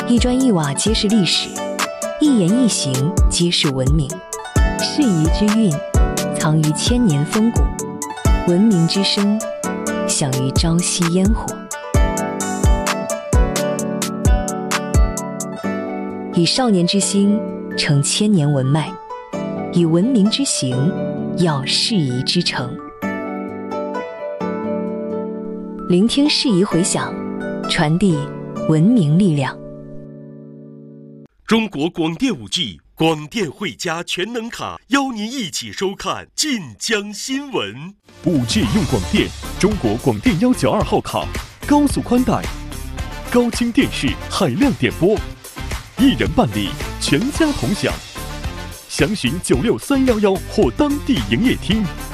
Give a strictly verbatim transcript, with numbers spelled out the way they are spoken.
一砖一瓦皆是历史，一言一行皆是文明。适宜之韵，藏于千年风骨；文明之声，享于朝夕烟火。以少年之心成千年文脉，以文明之行耀适宜之诚。聆听适宜回响，传递文明力量。 中国广电五 G 广电汇佳全能卡邀您一起收看晋江新闻。 五 G 用广电，中国广电幺九二号卡，高速宽带，高清电视，海量点播，一人办理，全家同享。详询九六三幺幺或当地营业厅。